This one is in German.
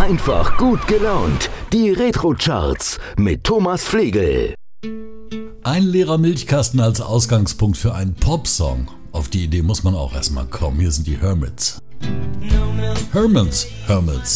Einfach gut gelaunt. Die Retro-Charts mit Thomas Flegel. Ein leerer Milchkasten als Ausgangspunkt für einen Popsong. Auf die Idee muss man auch erstmal kommen. Hier sind die Hermits. Hermits.